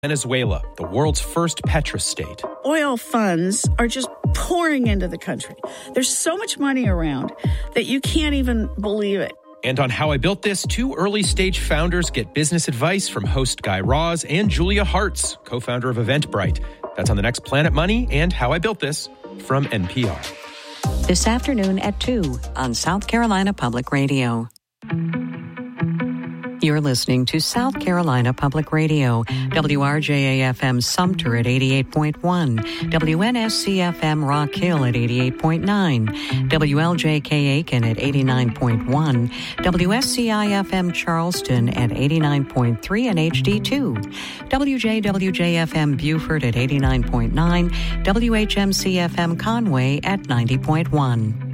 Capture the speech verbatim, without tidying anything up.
Venezuela, the world's first petrostate. Oil funds are just pouring into the country. There's so much money around that you can't even believe it. And on How I Built This, two early-stage founders get business advice from host Guy Raz and Julia Hartz, co-founder of Eventbrite. That's on the next Planet Money and How I Built This from N P R. This afternoon at two on South Carolina Public Radio. You're listening to South Carolina Public Radio, W R J A F M Sumter at eighty-eight point one, W N S C F M Rock Hill at eighty-eight point nine, W L J K Aiken at eighty-nine point one, W S C I F M Charleston at eighty-nine point three and H D two, W J W J F M Beaufort at eighty-nine point nine, W H M C F M Conway at ninety point one.